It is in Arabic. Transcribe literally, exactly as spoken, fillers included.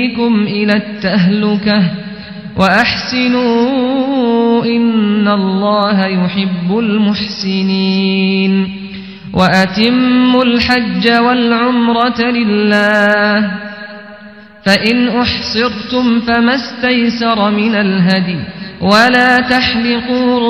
إلى التهلكة وأحسنوا إن الله يحب المحسنين وأتموا الحج والعمرة لله فإن أحصرتم فما استيسر من الهدي ولا تحلقوا